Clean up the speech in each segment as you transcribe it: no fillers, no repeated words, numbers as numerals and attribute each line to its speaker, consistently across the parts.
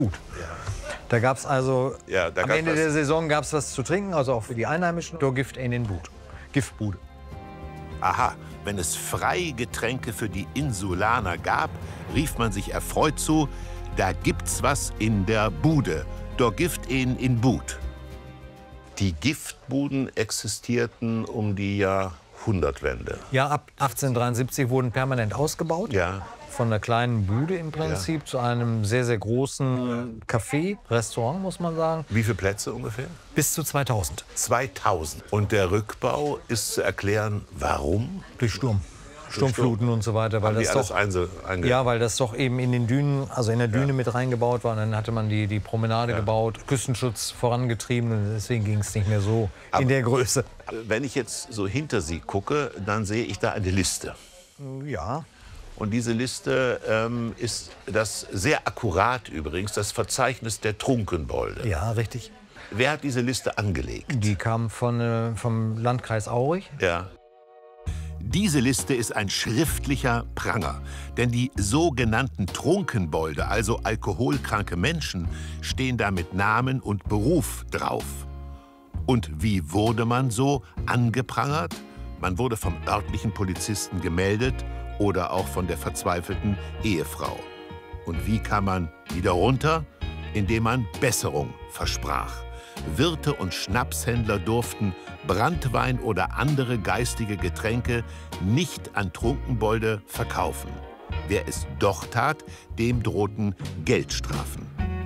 Speaker 1: Gut. Da gab es also, am Ende der Saison gab es was zu trinken, also auch für die Einheimischen. Da Gift in den Bud. Giftbude.
Speaker 2: Aha, wenn es freie Getränke für die Insulaner gab, rief man sich erfreut zu, da gibt's was in der Bude. Da Gift in Bud. Die Giftbuden existierten um die Jahrhundertwende.
Speaker 1: Ja, ab 1873 wurden permanent ausgebaut.
Speaker 2: Ja.
Speaker 1: Von einer kleinen Bude im Prinzip zu einem sehr, sehr großen Café, Restaurant, muss man sagen.
Speaker 2: Wie viele Plätze ungefähr?
Speaker 1: Bis zu 2000.
Speaker 2: 2000. Und der Rückbau ist zu erklären, warum?
Speaker 1: Durch Sturm. Sturmfluten und so weiter. Weil das doch, ja, weil das doch eben in den Dünen, also in der Düne mit reingebaut war. Und dann hatte man die Promenade gebaut, Küstenschutz vorangetrieben. Und deswegen ging es nicht mehr so in der Größe.
Speaker 2: Wenn ich jetzt so hinter Sie gucke, dann sehe ich da eine Liste.
Speaker 1: Ja.
Speaker 2: Und diese Liste ist das sehr akkurat übrigens, das Verzeichnis der Trunkenbolde.
Speaker 1: Ja, richtig.
Speaker 2: Wer hat diese Liste angelegt?
Speaker 1: Die kam vom Landkreis Aurich.
Speaker 2: Ja. Diese Liste ist ein schriftlicher Pranger. Denn die sogenannten Trunkenbolde, also alkoholkranke Menschen, stehen da mit Namen und Beruf drauf. Und wie wurde man so angeprangert? Man wurde vom örtlichen Polizisten gemeldet oder auch von der verzweifelten Ehefrau. Und wie kam man wieder runter? Indem man Besserung versprach. Wirte und Schnapshändler durften Branntwein oder andere geistige Getränke nicht an Trunkenbolde verkaufen. Wer es doch tat, dem drohten Geldstrafen.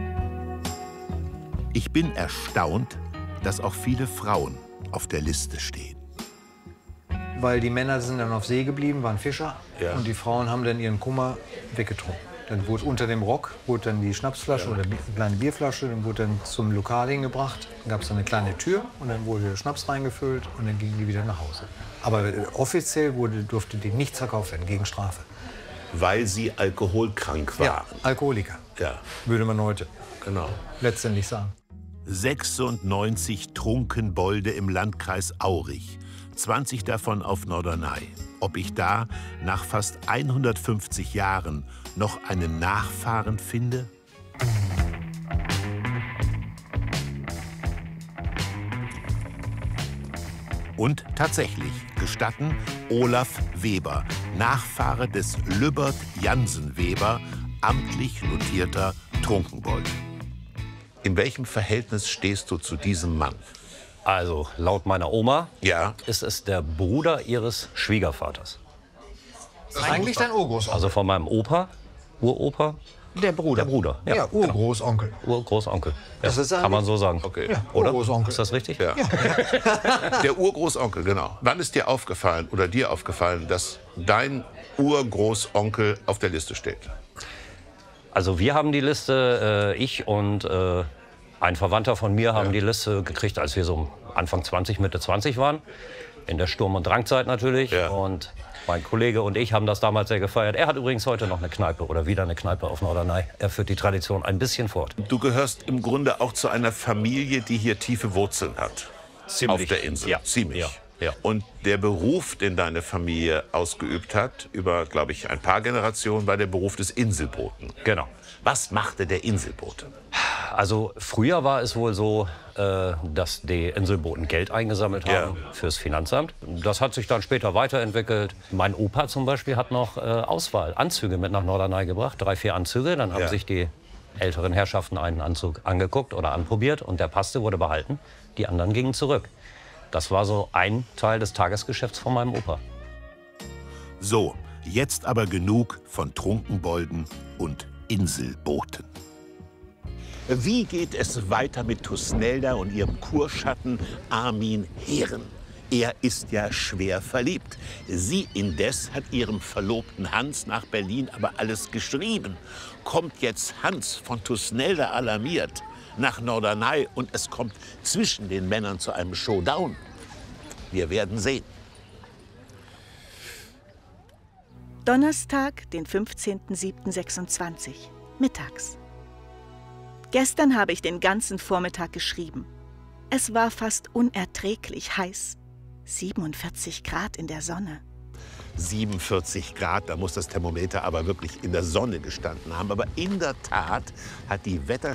Speaker 2: Ich bin erstaunt, dass auch viele Frauen auf der Liste stehen.
Speaker 1: Weil die Männer sind dann auf See geblieben, waren Fischer.
Speaker 2: Ja.
Speaker 1: Und die Frauen haben dann ihren Kummer weggetrunken. Dann wurde unter dem Rock wurde dann die Schnapsflasche oder eine kleine Bierflasche, dann wurde dann zum Lokal hingebracht. Dann gab es eine kleine Tür und dann wurde der Schnaps reingefüllt und dann gingen die wieder nach Hause. Aber offiziell durfte die nichts verkauft werden, gegen Strafe.
Speaker 2: Weil sie alkoholkrank waren.
Speaker 1: Ja, Alkoholiker,
Speaker 2: Ja,
Speaker 1: würde man heute
Speaker 2: genau.
Speaker 1: letztendlich sagen.
Speaker 2: 96 Trunkenbolde im Landkreis Aurich. 20 davon auf Norderney. Ob ich da nach fast 150 Jahren noch einen Nachfahren finde? Und tatsächlich gestatten Olaf Weber, Nachfahre des Lübbert Jansen Weber, amtlich notierter Trunkenbold. In welchem Verhältnis stehst du zu diesem Mann?
Speaker 3: Also, laut meiner Oma
Speaker 2: Ja.
Speaker 3: ist es der Bruder ihres Schwiegervaters.
Speaker 1: Eigentlich dein Urgroßonkel.
Speaker 3: Also von meinem Opa, Uropa,
Speaker 1: Der Bruder.
Speaker 3: der Bruder. Ja,
Speaker 1: Ja, Urgroßonkel.
Speaker 3: Urgroßonkel. Ja,
Speaker 1: Das ist
Speaker 3: kann man so sagen.
Speaker 2: Okay.
Speaker 1: Ja,
Speaker 3: Oder?
Speaker 1: Urgroßonkel.
Speaker 3: Ist das richtig?
Speaker 2: Ja. Der Urgroßonkel, genau. Wann ist dir aufgefallen oder dir aufgefallen, dass dein Urgroßonkel auf der Liste steht?
Speaker 3: Also wir haben die Liste, ich und ein Verwandter von mir haben die Liste gekriegt, als wir so Anfang 20, Mitte 20 waren. In der Sturm- und Drangzeit natürlich.
Speaker 2: Ja.
Speaker 3: Und mein Kollege und ich haben das damals sehr gefeiert. Er hat übrigens heute noch eine Kneipe oder wieder eine Kneipe auf Norderney. Er führt die Tradition ein bisschen fort.
Speaker 2: Du gehörst im Grunde auch zu einer Familie, die hier tiefe Wurzeln hat.
Speaker 3: Ziemlich.
Speaker 2: Auf der Insel.
Speaker 3: Ja.
Speaker 2: Ziemlich.
Speaker 3: Ja. Ja.
Speaker 2: Und der Beruf, den deine Familie ausgeübt hat, über, glaube ich, ein paar Generationen, war der Beruf des Inselboten.
Speaker 3: Genau.
Speaker 2: Was machte der Inselbote?
Speaker 3: Also früher war es wohl so, dass die Inselboten Geld eingesammelt haben fürs Finanzamt. Das hat sich dann später weiterentwickelt. Mein Opa zum Beispiel hat noch Anzüge mit nach Norderney gebracht, 3, 4 Anzüge. Dann haben sich die älteren Herrschaften einen Anzug angeguckt oder anprobiert und der passte, wurde behalten. Die anderen gingen zurück. Das war so ein Teil des Tagesgeschäfts von meinem Opa.
Speaker 2: So, jetzt aber genug von Trunkenbolden und Inselbooten. Wie geht es weiter mit Thusnelda und ihrem Kurschatten Armin Heeren? Er ist ja schwer verliebt. Sie indes hat ihrem Verlobten Hans nach Berlin aber alles geschrieben. Kommt jetzt Hans von Thusnelda alarmiert nach Norderney und es kommt zwischen den Männern zu einem Showdown? Wir werden sehen.
Speaker 4: Donnerstag, den 15.07.26, mittags. Gestern habe ich den ganzen Vormittag geschrieben. Es war fast unerträglich heiß. 47 Grad in der Sonne.
Speaker 2: 47 Grad, da muss das Thermometer aber wirklich in der Sonne gestanden haben. Aber in der Tat hat die